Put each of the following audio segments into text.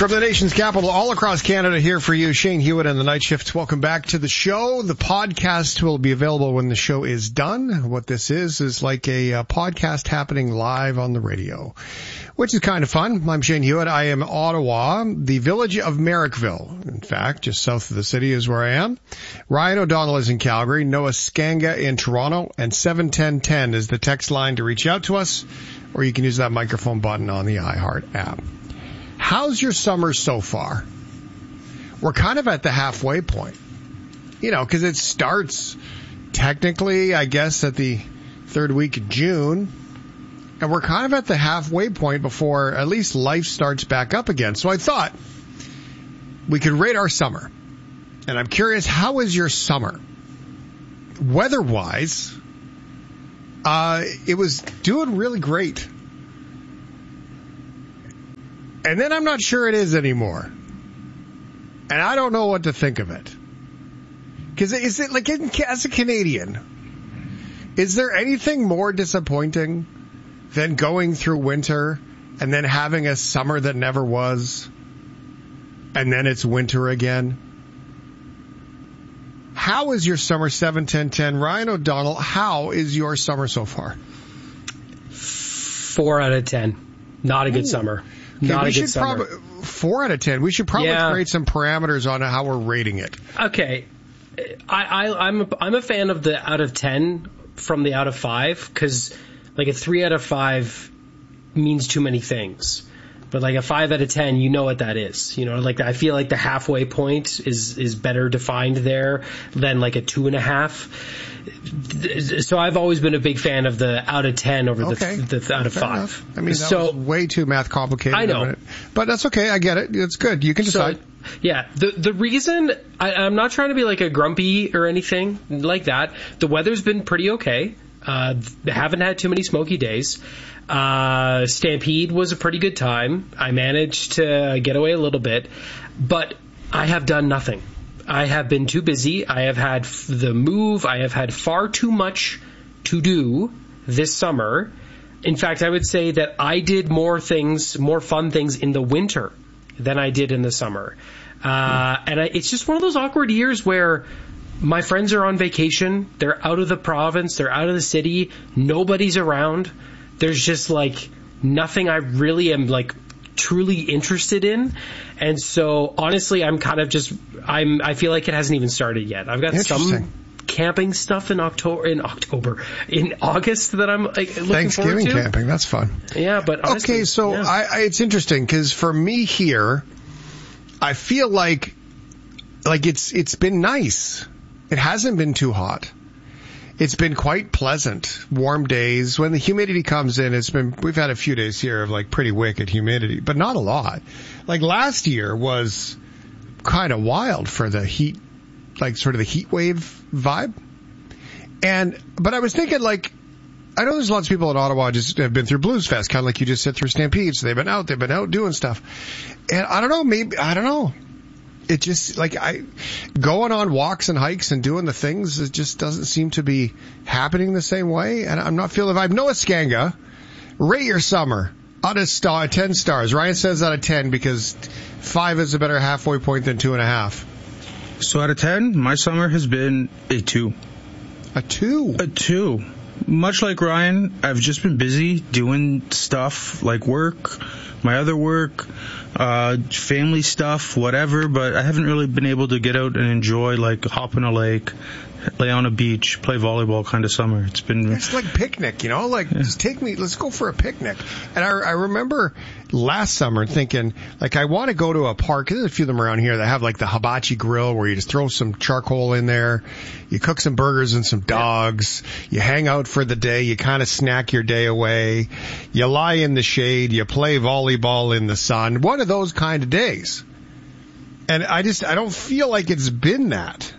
From the nation's capital, all across Canada, here for you, Shane Hewitt and the Night Shift. Welcome back to the show. The podcast will be available when the show is done. What this is like a podcast happening live on the radio, which is kind of fun. I'm Shane Hewitt. I am Ottawa, the village of Merrickville. In fact, just south of the city is where I am. Ryan O'Donnell is in Calgary, Noah Skanga in Toronto, and 71010 is the text line to reach out to us, or you can use that microphone button on the iHeart app. How's your summer so far? We're kind of at the halfway point, because it starts technically, I guess, at the third week of June, and we're kind of at the halfway point before at least life starts back up again. So I thought we could rate our summer, and I'm curious, how is your summer? Weather-wise, it was doing really great. And then I'm not sure it is anymore. And I don't know what to think of it. Because is it like, as a Canadian, is there anything more disappointing than going through winter and then having a summer that never was, and then it's winter again? How is your summer? 7-10-10. Ryan O'Donnell, how is your summer so far? 4 out of 10. Not a good summer. Not a good summer. 4 out of 10. We should probably create some parameters on how we're rating it. Okay. I'm a fan of the out of 10 from the out of 5, because like a 3 out of 5 means too many things. But like a 5 out of 10, you know what that is. Like I feel like the halfway point is better defined there than like a 2.5. So I've always been a big fan of the out of 10 over the out of 5. Enough. I mean, that was way too math complicated. I know. But that's okay. I get it. It's good. You can decide. Yeah. The reason, I'm not trying to be like a grumpy or anything like that. The weather's been pretty okay. Haven't had too many smoky days. Stampede was a pretty good time. I managed to get away a little bit, but I have done nothing. I have been too busy. I have had the move. I have had far too much to do this summer. In fact, I would say that I did more fun things in the winter than I did in the summer. It's just one of those awkward years where my friends are on vacation. They're out of the province. They're out of the city. Nobody's around. There's just like nothing I really am like truly interested in. And so honestly, I'm kind of just, I feel like it hasn't even started yet. I've got some camping stuff in August that I'm like looking forward to. Thanksgiving camping, that's fun. Yeah, but honestly, okay, so it's interesting because for me here, I feel like it's been nice. It hasn't been too hot. It's been quite pleasant, warm days. When the humidity comes in, we've had a few days here of like pretty wicked humidity, but not a lot. Like last year was kind of wild for the heat, like sort of the heat wave vibe. But I was thinking, like, I know there's lots of people in Ottawa just have been through Blues Fest, kind of like you just sit through Stampede. So they've been out doing stuff. And I don't know. It just, like, going on walks and hikes and doing the things, it just doesn't seem to be happening the same way. And I'm not feeling the vibe. Noah Skanga, rate your summer out of 10 stars. Ryan says out of 10 because 5 is a better halfway point than 2.5. So out of 10, my summer has been a 2. A 2? A 2. Much like Ryan, I've just been busy doing stuff like work, my other work, family stuff, whatever, but I haven't really been able to get out and enjoy, like, hop in a lake, lay on a beach, play volleyball kind of summer. It's like picnic, just take me, let's go for a picnic. And I remember last summer thinking, like, I want to go to a park. There's a few of them around here that have like the hibachi grill where you just throw some charcoal in there, you cook some burgers and some dogs, you hang out for the day, you kind of snack your day away, you lie in the shade, you play volleyball in the sun. One of those kind of days. And I don't feel like it's been that.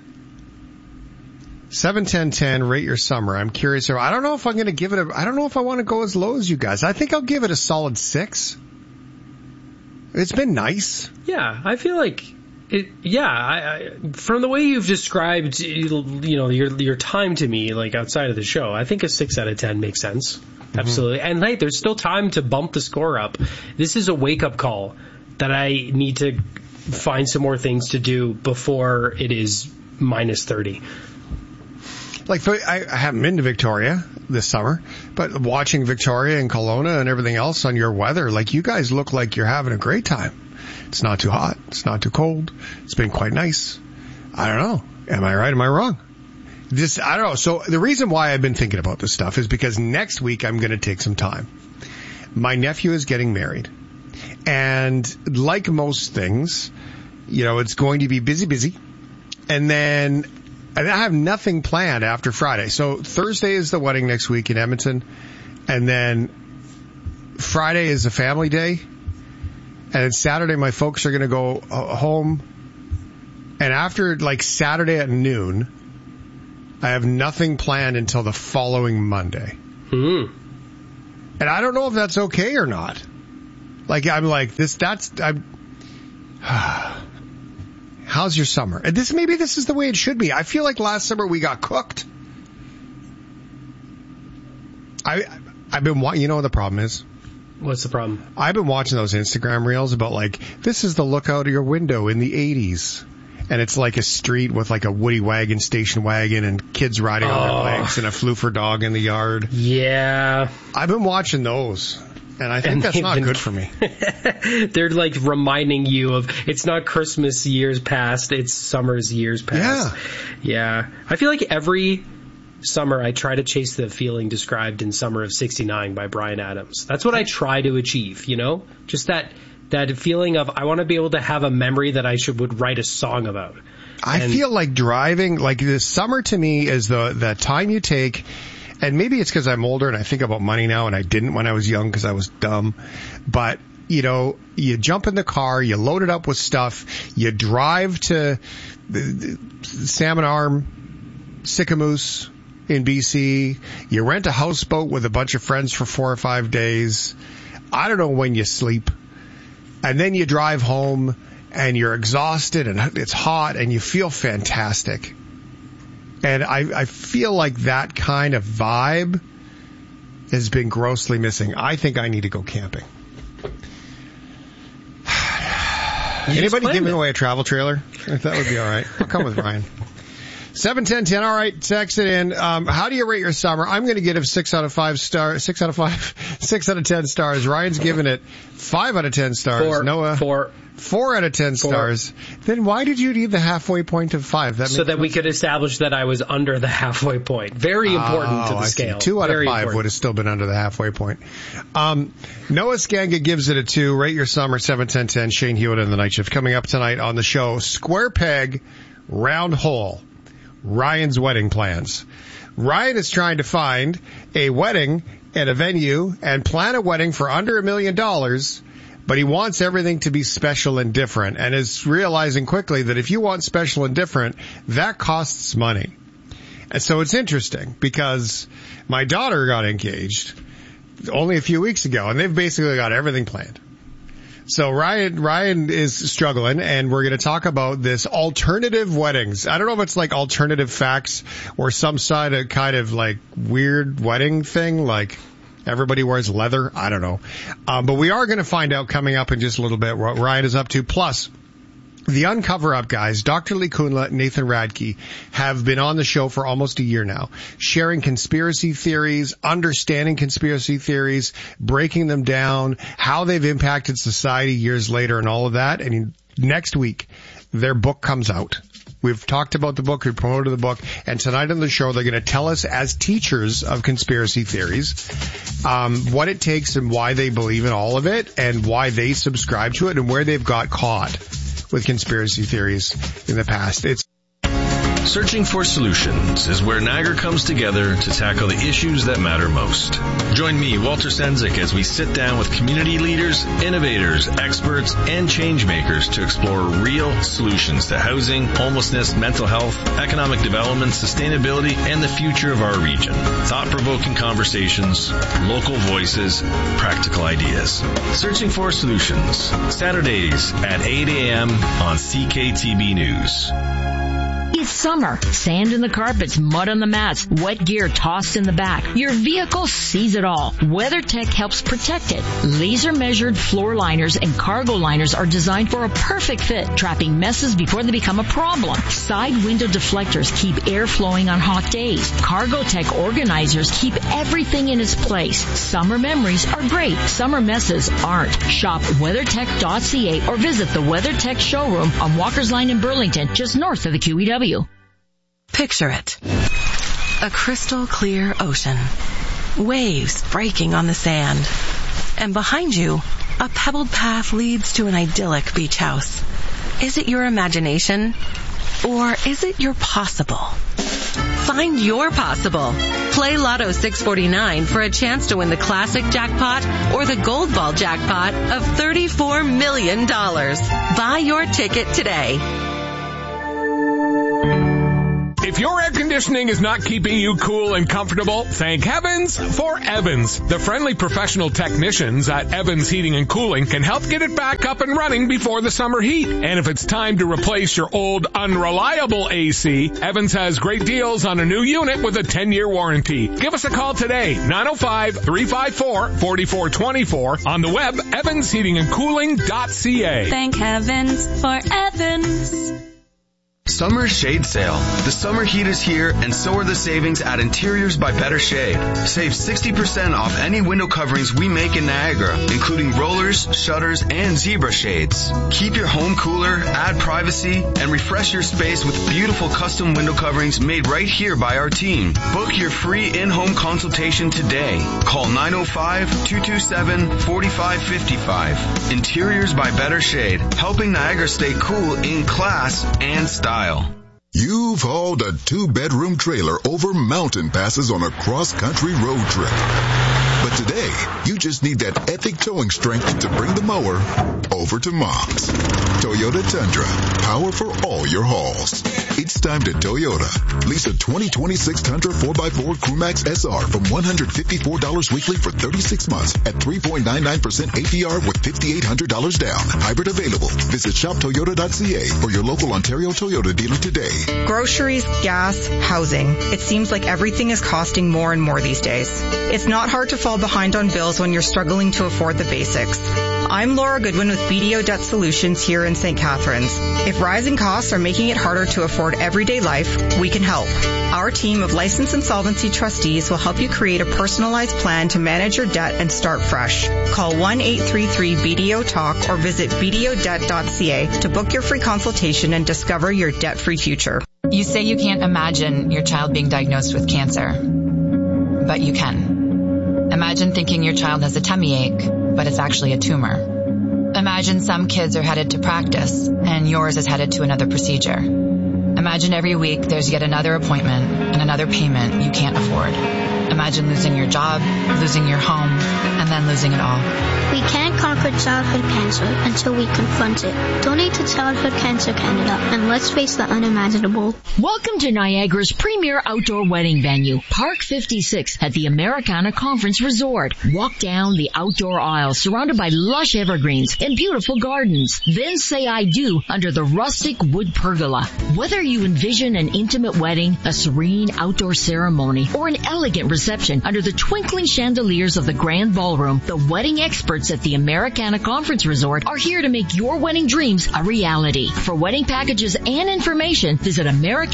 7-10-10, rate your summer. I'm curious. I don't know if I'm going to give it I don't know if I want to go as low as you guys. I think I'll give it a solid 6. It's been nice. Yeah, I feel like it. Yeah, from the way you've described, your time to me, like outside of the show, I think a 6 out of 10 makes sense. Mm-hmm. Absolutely. And hey, there's still time to bump the score up. This is a wake up call that I need to find some more things to do before it is minus 30. Like, I haven't been to Victoria this summer, but watching Victoria and Kelowna and everything else on your weather, like, you guys look like you're having a great time. It's not too hot. It's not too cold. It's been quite nice. I don't know. Am I right? Am I wrong? I don't know. So the reason why I've been thinking about this stuff is because next week I'm going to take some time. My nephew is getting married. And like most things, it's going to be busy. And then I have nothing planned after Friday. So Thursday is the wedding next week in Edmonton. And then Friday is a family day. And then Saturday, my folks are going to go home. And after Saturday at noon, I have nothing planned until the following Monday. And I don't know if that's okay or not. How's your summer? And maybe this is the way it should be. I feel like last summer we got cooked. I've been watching, what the problem is? What's the problem? I've been watching those Instagram reels about this is the look out of your window in the 80s. And it's like a street with a Woody wagon, station wagon, and kids riding on their bikes and a floofer dog in the yard. Yeah. I've been watching those. And I think that's not good for me. They're reminding you of, it's not Christmas years past, it's summer's years past. Yeah. I feel like every summer I try to chase the feeling described in Summer of '69 by Bryan Adams. That's what I try to achieve, Just that feeling of, I want to be able to have a memory that I would write a song about. I feel like driving, the summer to me is the time you take. And maybe it's because I'm older and I think about money now, and I didn't when I was young because I was dumb. But, you jump in the car, you load it up with stuff, you drive to the Salmon Arm, Sicamous in BC, you rent a houseboat with a bunch of friends for 4 or 5 days. I don't know when you sleep. And then you drive home and you're exhausted and it's hot and you feel fantastic. And I feel like that kind of vibe has been grossly missing. I think I need to go camping. Anybody giving away a travel trailer? That would be all right. I'll come with Ryan. 71010. All right, text it in. How do you rate your summer? I'm going to give it 6 out of 10 stars. Ryan's giving it 5 out of 10 stars. Noah, 4 out of 10 stars. Then why did you need the halfway point of 5? So that we could establish that I was under the halfway point. Very important to the scale. 2 out of 5 would have still been under the halfway point. Noah Skanga gives it a 2. Rate your summer, 71010. Shane Hewitt in the night shift. Coming up tonight on the show, Square Peg, Round Hole. Ryan's wedding plans. Ryan is trying to find a wedding at a venue and plan a wedding for under $1 million, but he wants everything to be special and different, and is realizing quickly that if you want special and different, that costs money. And so it's interesting because my daughter got engaged only a few weeks ago, and they've basically got everything planned. So Ryan is struggling, and we're going to talk about this alternative weddings. I don't know if it's alternative facts or some side of kind of weird wedding thing, everybody wears leather. I don't know. But we are going to find out coming up in just a little bit what Ryan is up to. Plus, the Uncover Up guys, Dr. Lee Kunla, Nathan Radke, have been on the show for almost a year now, sharing conspiracy theories, understanding conspiracy theories, breaking them down, how they've impacted society years later and all of that. And next week, their book comes out. We've talked about the book, we promoted the book, and tonight on the show they're going to tell us as teachers of conspiracy theories what it takes and why they believe in all of it and why they subscribe to it and where they've got caught with conspiracy theories in the past. Searching for Solutions is where Niagara comes together to tackle the issues that matter most. Join me, Walter Sendzik, as we sit down with community leaders, innovators, experts, and change makers to explore real solutions to housing, homelessness, mental health, economic development, sustainability, and the future of our region. Thought-provoking conversations, local voices, practical ideas. Searching for Solutions, Saturdays at 8 a.m. on CKTB News. It's summer. Sand in the carpets, mud on the mats, wet gear tossed in the back. Your vehicle sees it all. WeatherTech helps protect it. Laser-measured floor liners and cargo liners are designed for a perfect fit, trapping messes before they become a problem. Side window deflectors keep air flowing on hot days. Cargotech organizers keep everything in its place. Summer memories are great. Summer messes aren't. Shop WeatherTech.ca or visit the WeatherTech showroom on Walker's Line in Burlington, just north of the QEW. Picture it. A crystal clear ocean. Waves breaking on the sand. And behind you, a pebbled path leads to an idyllic beach house. Is it your imagination? Or is it your possible? Find your possible. Play Lotto 649 for a chance to win the classic jackpot or the gold ball jackpot of $34 million. Buy your ticket today. If your air conditioning is not keeping you cool and comfortable, thank heavens for Evans. The friendly professional technicians at Evans Heating and Cooling can help get it back up and running before the summer heat. And if it's time to replace your old unreliable AC, Evans has great deals on a new unit with a 10-year warranty. Give us a call today, 905-354-4424. On the web, evansheatingandcooling.ca. Thank heavens for Evans. Summer Shade Sale. The summer heat is here, and so are the savings at Interiors by Better Shade. Save 60% off any window coverings we make in Niagara, including rollers, shutters, and zebra shades. Keep your home cooler, add privacy, and refresh your space with beautiful custom window coverings made right here by our team. Book your free in-home consultation today. Call 905-227-4555. Interiors by Better Shade, helping Niagara stay cool in class and style. You've hauled a 2-bedroom trailer over mountain passes on a cross-country road trip. But today, you just need that epic towing strength to bring the mower over to Mom's. Toyota Tundra, power for all your hauls. It's time to Toyota. Lease a 2026 Tundra 4x4 Crewmax SR from $154 weekly for 36 months at 3.99% APR with $5,800 down. Hybrid available. Visit shoptoyota.ca or your local Ontario Toyota dealer today. Groceries, gas, housing. It seems like everything is costing more and more these days. It's not hard to fall behind on bills when you're struggling to afford the basics. I'm Laura Goodwin with BDO Debt Solutions here in St. Catharines. If rising costs are making it harder to afford everyday life, we can help. Our team of licensed insolvency trustees will help you create a personalized plan to manage your debt and start fresh. Call 1-833-BDO-TALK or visit bdodebt.ca to book your free consultation and discover your debt-free future. You say you can't imagine your child being diagnosed with cancer, but you can. Imagine thinking your child has a tummy ache, but it's actually a tumor. Imagine some kids are headed to practice, and yours is headed to another procedure. Imagine every week there's yet another appointment and another payment you can't afford. Imagine losing your job, losing your home, and then losing it all. We can't conquer childhood cancer until we confront it. Donate to Childhood Cancer Canada, and let's face the unimaginable. Welcome to Niagara's premier outdoor wedding venue, Park 56 at the Americana Conference Resort. Walk down the outdoor aisle surrounded by lush evergreens and beautiful gardens. Then say I do under the rustic wood pergola. Whether you envision an intimate wedding, a serene outdoor ceremony, or an elegant reception under the twinkling chandeliers of the grand ballroom, the wedding experts at the Americana Conference Resort are here to make your wedding dreams a reality. For wedding packages and information, visit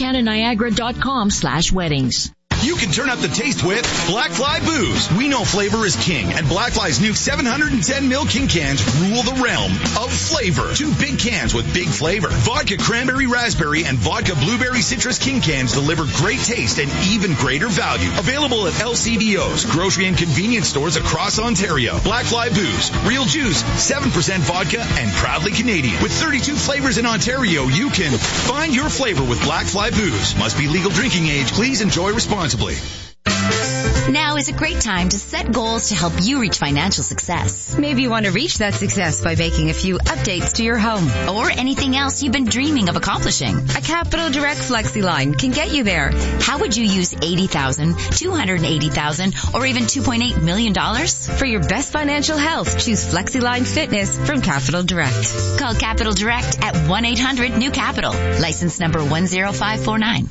americananiagara.com/weddings. You can turn up the taste with Black Fly Booze. We know flavor is king, and Black Fly's new 710 ml King cans rule the realm of flavor. 2 big cans with big flavor. Vodka Cranberry Raspberry and Vodka Blueberry Citrus King cans deliver great taste and even greater value. Available at LCBOs, grocery and convenience stores across Ontario. Black Fly Booze. Real juice, 7% vodka, and proudly Canadian. With 32 flavors in Ontario, you can find your flavor with Black Fly Booze. Must be legal drinking age. Please enjoy responsibly. Now is a great time to set goals to help you reach financial success. Maybe you want to reach that success by making a few updates to your home. Or anything else you've been dreaming of accomplishing. A Capital Direct FlexiLine can get you there. How would you use $80,000, $280,000, or even $2.8 million? For your best financial health, choose FlexiLine Fitness from Capital Direct. Call Capital Direct at 1-800-NEW-CAPITAL. License number 10549.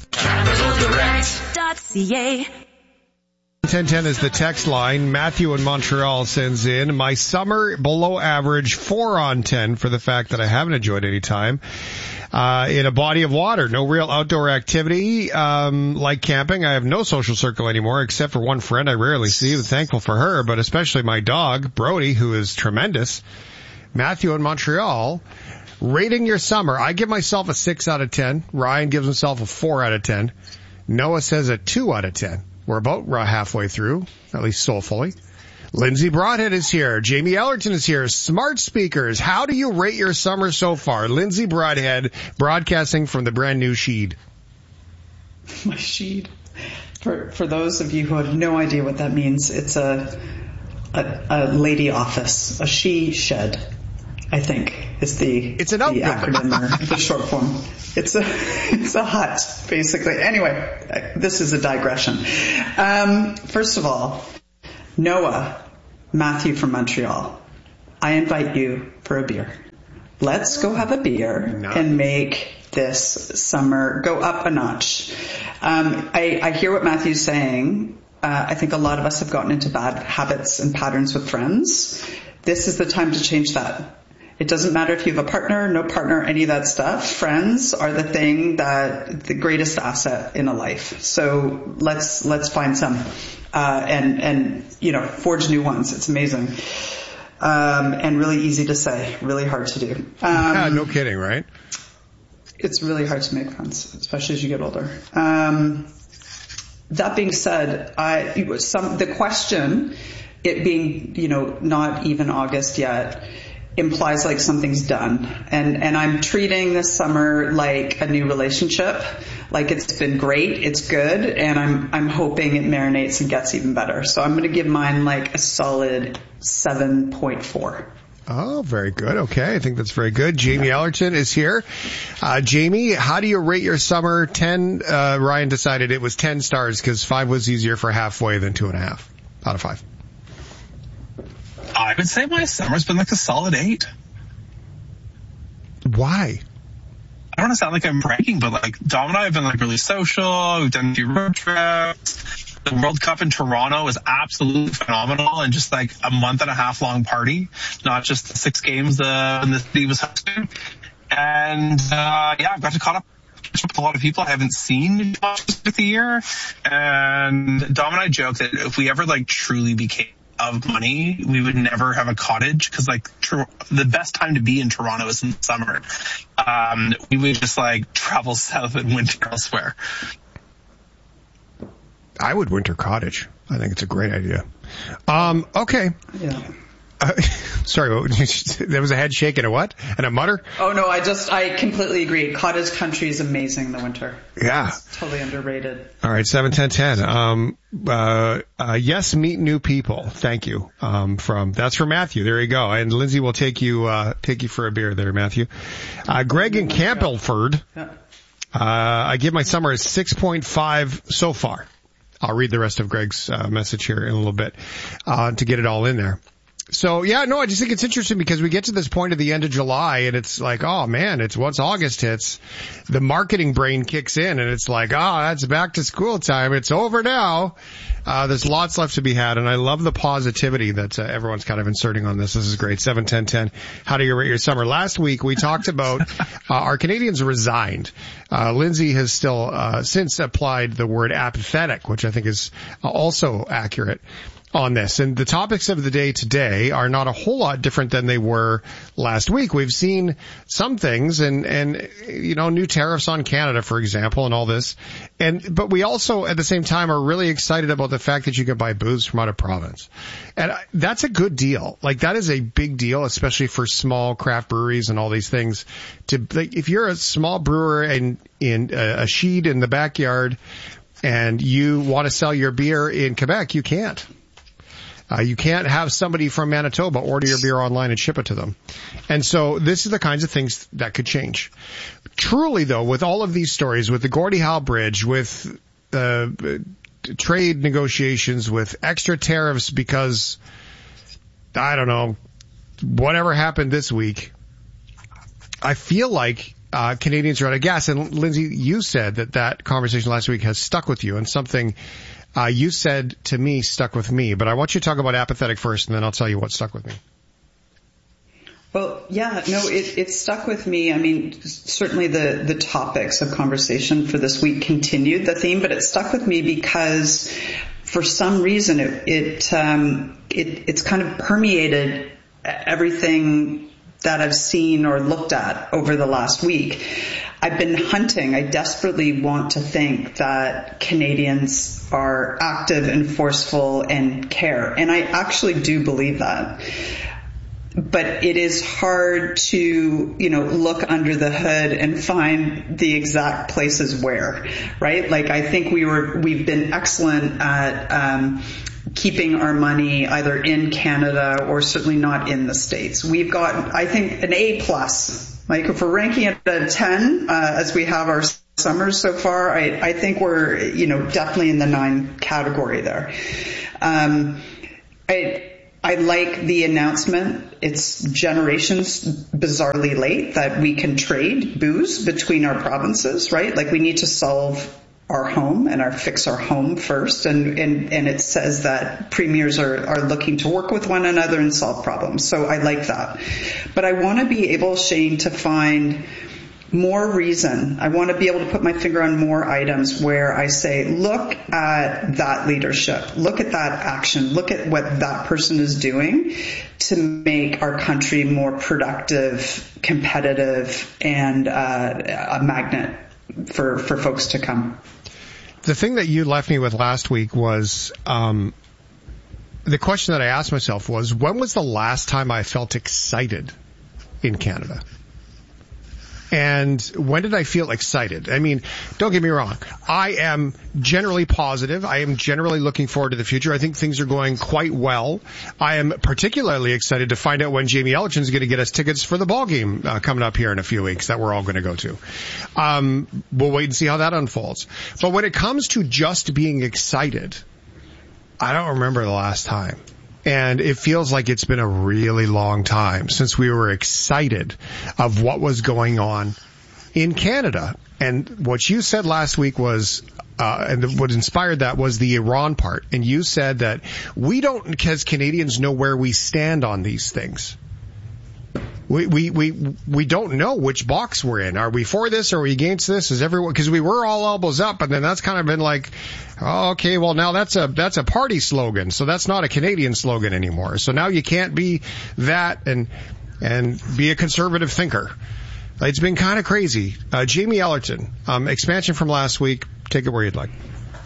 CapitalDirect.ca. 1010 is the text line. Matthew in Montreal sends in, my summer below average 4 on 10 for the fact that I haven't enjoyed any time in a body of water. No real outdoor activity like camping. I have no social circle anymore except for one friend I rarely see. I'm thankful for her, but especially my dog, Brody, who is tremendous. Matthew in Montreal, rating your summer. I give myself a 6 out of 10. Ryan gives himself a 4 out of 10. Noah says a 2 out of 10. We're about halfway through, at least soulfully. Lindsay Broadhead is here. Jamie Ellerton is here. Smart speakers. How do you rate your summer so far? Lindsay Broadhead, broadcasting from the brand new Sheed. My Sheed. For those of you who have no idea what that means, it's a lady office, a she shed, I think is the acronym or the short form. It's a hut, basically. Anyway, this is a digression. First of all, Noah, Matthew from Montreal, I invite you for a beer. Let's go have a beer and make this summer go up a notch. I hear what Matthew's saying. I think a lot of us have gotten into bad habits and patterns with friends. This is the time to change that. It doesn't matter if you have a partner, no partner, any of that stuff. Friends are the greatest asset in a life. So let's find some, and forge new ones. It's amazing. And really easy to say, really hard to do. No kidding, right? It's really hard to make friends, especially as you get older. That being said, the question, it being, not even August yet, implies like something's done. And I'm treating this summer like a new relationship. Like it's been great, it's good, and I'm hoping it marinates and gets even better. So I'm going to give mine like a solid 7.4. Oh, very good. Okay, I think that's very good. Jamie Ellerton is here. Jamie, how do you rate your summer? 10, Ryan decided it was 10 stars because 5 was easier for halfway than 2.5 out of 5. I would say my summer's been like a solid 8. Why? I don't want to sound like I'm bragging, but like Dom and I have been like really social. We've done a few road trips. The World Cup in Toronto was absolutely phenomenal and just like a month and a half long party, not just the 6 games when the city was hosting. And I've got to catch up with a lot of people I haven't seen much this year. And Dom and I joke that if we ever like truly became of money, we would never have a cottage because like the best time to be in Toronto is in the summer. We would just like travel south and winter elsewhere. I would winter cottage. I think it's a great idea. Okay. Yeah. Sorry, there was a head shake and a what? And a mutter? Oh no, I completely agree. Cottage country is amazing in the winter. Yeah. It's totally underrated. All right, 7-10-10. Yes, meet new people. Thank you. That's for Matthew. There you go. And Lindsay will take you for a beer there, Matthew. Greg in Campbellford. Yeah. I give my summer a 6.5 so far. I'll read the rest of Greg's message here in a little bit to get it all in there. So, I just think it's interesting because we get to this point at the end of July and it's like, oh man, once August hits, the marketing brain kicks in and it's like, that's back to school time. It's over now. There's lots left to be had and I love the positivity that everyone's kind of inserting on this. This is great. 7-10-10. How do you rate your summer? Last week we talked about our Canadians resigned. Lindsay has still since applied the word apathetic, which I think is also accurate on this. And the topics of the day today are not a whole lot different than they were last week. We've seen some things and new tariffs on Canada, for example, and all this. But we also at the same time are really excited about the fact that you can buy booze from out of province. And that's a good deal. Like that is a big deal, especially for small craft breweries and all these things. If you're a small brewer in a Sheed in the backyard, and you want to sell your beer in Quebec, you can't. You can't have somebody from Manitoba order your beer online and ship it to them. And so this is the kinds of things that could change. Truly, though, with all of these stories, with the Gordie Howe Bridge, with trade negotiations, with extra tariffs because, I don't know, whatever happened this week, I feel like Canadians are out of gas. And Lindsay, you said that conversation last week has stuck with you, and something you said to me stuck with me. But I want you to talk about apathetic first, and then I'll tell you what stuck with me. Well, yeah, no, it stuck with me. I mean, certainly the topics of conversation for this week continued the theme, but it stuck with me because for some reason it's kind of permeated everything that I've seen or looked at over the last week. I've been hunting. I desperately want to think that Canadians are active and forceful and care. And I actually do believe that. But it is hard to, look under the hood and find the exact places where, right? Like, I think we've been excellent at, keeping our money either in Canada or certainly not in the States. We've got, I think, an A+. Like, if we're ranking it at 10, as we have our summers so far, I think we're, definitely in the 9 category there. I like the announcement. It's generations bizarrely late that we can trade booze between our provinces, right? Like, we need to solve our home and fix our home first. And it says that premiers are looking to work with one another and solve problems. So I like that. But I want to be able, Shane, to find more reason. I want to be able to put my finger on more items where I say, look at that leadership, look at that action, look at what that person is doing to make our country more productive, competitive, and a magnet for folks to come. The thing that you left me with last week was the question that I asked myself was, when was the last time I felt excited in Canada? And when did I feel excited? I mean, don't get me wrong. I am generally positive. I am generally looking forward to the future. I think things are going quite well. I am particularly excited to find out when Jamie Ellerton is going to get us tickets for the ball game coming up here in a few weeks that we're all going to go to. We'll wait and see how that unfolds. But when it comes to just being excited, I don't remember the last time. And it feels like it's been a really long time since we were excited of what was going on in Canada. And what you said last week was, and what inspired that was the Iran part. And you said that we don't, as Canadians, know where we stand on these things. We don't know which box we're in. Are we for this? Or are we against this? Is everyone, because we were all elbows up, and then that's kind of been like, oh, okay, well now that's a party slogan, so that's not a Canadian slogan anymore. So now you can't be that and be a conservative thinker. It's been kind of crazy. Jamie Ellerton, expansion from last week. Take it where you'd like.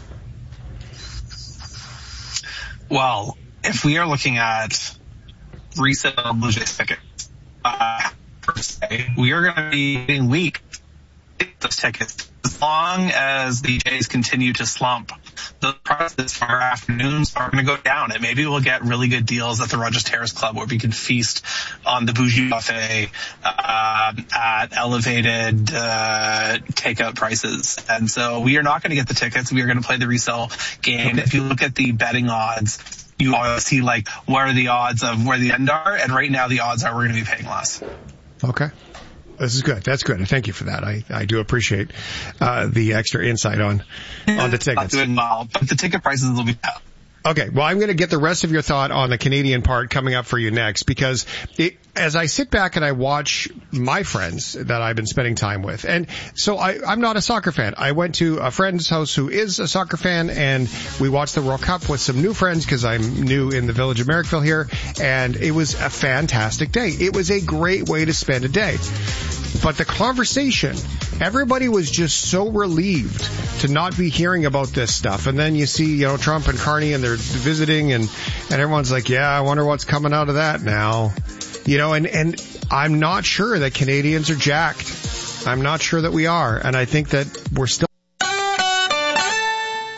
Well, if we are looking at resale Blue Jays tickets, per se, we are going to be getting weak those tickets as long as the Jays continue to slump. The prices for our afternoons are going to go down, and maybe we'll get really good deals at the Rogers Terrace Club where we can feast on the bougie buffet at elevated takeout prices. And so we are not going to get the tickets. We are going to play the resale game. If you look at the betting odds, you always see like what are the odds of where the end are, and right now the odds are we're going to be paying less. Okay. This is good. That's good. Thank you for that. I do appreciate the extra insight on the tickets. Not doing well, but the ticket prices will be up. Okay, well, I'm going to get the rest of your thought on the Canadian part coming up for you next, because as I sit back and I watch my friends that I've been spending time with, and so I'm not a soccer fan. I went to a friend's house who is a soccer fan, and we watched the World Cup with some new friends because I'm new in the village of Merrickville here, and it was a fantastic day. It was a great way to spend a day. But the conversation, everybody was just so relieved to not be hearing about this stuff. And then you see, Trump and Carney, and they're visiting, and everyone's like, yeah, I wonder what's coming out of that now. And I'm not sure that Canadians are jacked. I'm not sure that we are. And I think that we're still.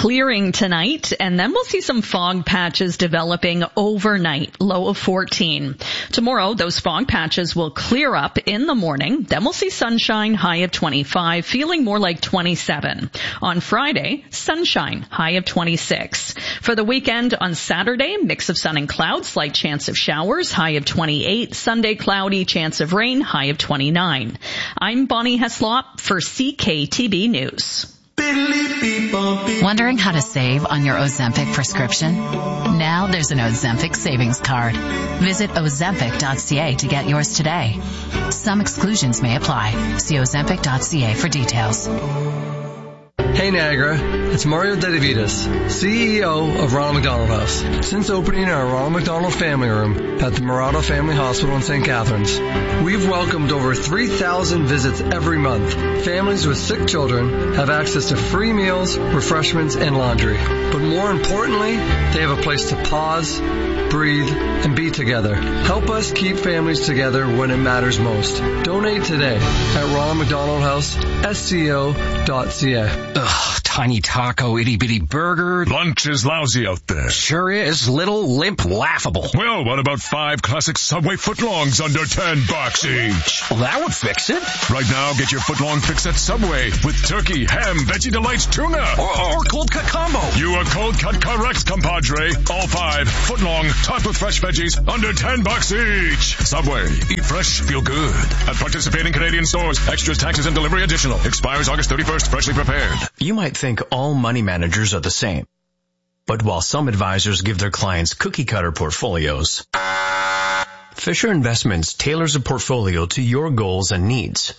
clearing tonight, and then we'll see some fog patches developing overnight, low of 14. Tomorrow, those fog patches will clear up in the morning. Then we'll see sunshine, high of 25, feeling more like 27. On Friday, sunshine, high of 26. For the weekend, on Saturday, mix of sun and clouds, slight chance of showers, high of 28. Sunday, cloudy, chance of rain, high of 29. I'm Bonnie Heslop for CKTB News. Wondering how to save on your Ozempic prescription? Now there's an Ozempic savings card. Visit Ozempic.ca to get yours today. Some exclusions may apply. See Ozempic.ca for details. Hey Niagara, it's Mario Dedivitas, CEO of Ronald McDonald House. Since opening our Ronald McDonald Family Room at the Murata Family Hospital in St. Catharines, we've welcomed over 3,000 visits every month. Families with sick children have access to free meals, refreshments, and laundry. But more importantly, they have a place to pause, breathe, and be together. Help us keep families together when it matters most. Donate today at Ronald McDonald House, SCO.ca. Ugh, tiny taco, itty-bitty burger. Lunch is lousy out there. Sure is. Little, limp, laughable. Well, what about 5 classic Subway footlongs under $10 each? Well, that would fix it. Right now, get your footlong fix at Subway with turkey, ham, Veggie Delights, tuna. Or cold cut combo. You are cold cut correct, compadre. All 5 footlong, topped with fresh veggies, under $10 each. Subway. Eat fresh, feel good. At participating Canadian stores. Extras, taxes, and delivery additional. Expires August 31st. Freshly prepared. You might think all money managers are the same. But while some advisors give their clients cookie-cutter portfolios, Fisher Investments tailors a portfolio to your goals and needs.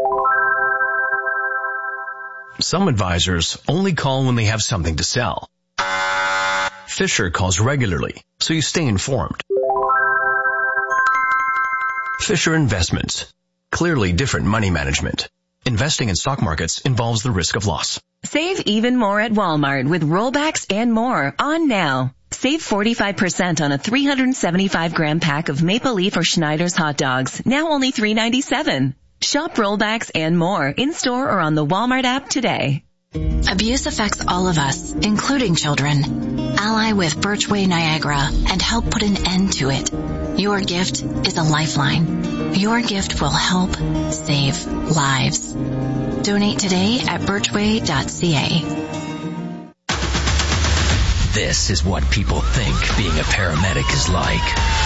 Some advisors only call when they have something to sell. Fisher calls regularly, so you stay informed. Fisher Investments. Clearly different money management. Investing in stock markets involves the risk of loss. Save even more at Walmart with rollbacks and more on now. Save 45% on a 375-gram pack of Maple Leaf or Schneider's hot dogs, now only $3.97. Shop rollbacks and more in-store or on the Walmart app today. Abuse affects all of us, including children. Ally with Birchway Niagara and help put an end to it. Your gift is a lifeline. Your gift will help save lives. Donate today at birchway.ca. This is what people think being a paramedic is like.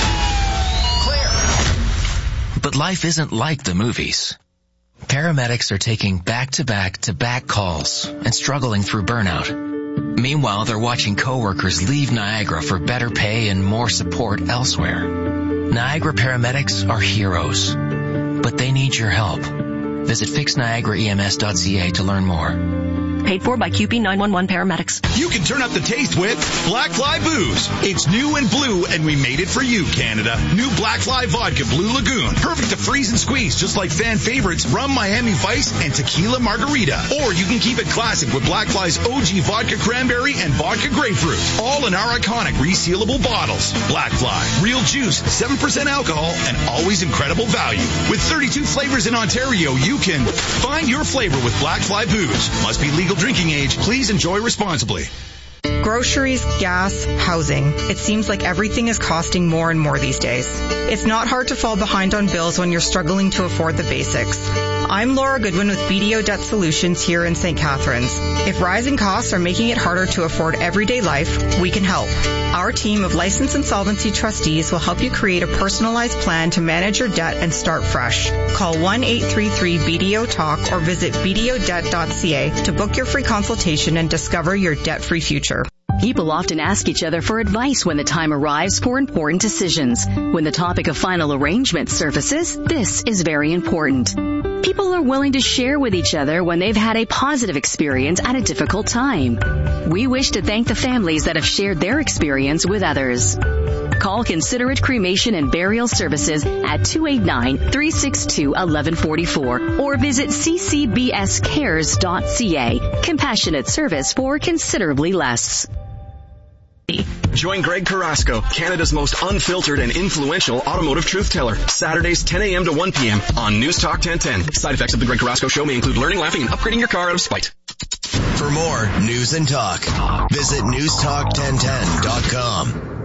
Clear. But life isn't like the movies. Paramedics are taking back-to-back-to-back calls and struggling through burnout. Meanwhile, they're watching coworkers leave Niagara for better pay and more support elsewhere. Niagara paramedics are heroes, but they need your help. Visit fixniagaraems.ca to learn more. Paid for by QP 911 paramedics. You can turn up the taste with Black Fly Booze. It's new and blue, and we made it for you, Canada. New Black Fly Vodka Blue Lagoon. Perfect to freeze and squeeze, just like fan favorites Rum Miami Vice and Tequila Margarita. Or you can keep it classic with Black Fly's OG Vodka Cranberry and Vodka Grapefruit. All in our iconic resealable bottles. Black Fly. Real juice, 7% alcohol, and always incredible value. With 32 flavors in Ontario, you can find your flavor with Black Fly Booze. Must be legal drinking age. Please enjoy responsibly. Groceries, gas, housing. It seems like everything is costing more and more these days. It's not hard to fall behind on bills when you're struggling to afford the basics. I'm Laura Goodwin with BDO Debt Solutions here in St. Catharines. If rising costs are making it harder to afford everyday life, we can help. Our team of licensed insolvency trustees will help you create a personalized plan to manage your debt and start fresh. Call 1-833-BDO-TALK or visit bdodebt.ca to book your free consultation and discover your debt-free future. People often ask each other for advice when the time arrives for important decisions. When the topic of final arrangement surfaces, this is very important. People are willing to share with each other when they've had a positive experience at a difficult time. We wish to thank the families that have shared their experience with others. Call Considerate Cremation and Burial Services at 289-362-1144 or visit ccbscares.ca. Compassionate service for considerably less. Join Greg Carrasco, Canada's most unfiltered and influential automotive truth teller, Saturdays 10 a.m. to 1 p.m. on News Talk 1010. Side effects of the Greg Carrasco Show may include learning, laughing, and upgrading your car out of spite. For more news and talk, visit newstalk1010.com.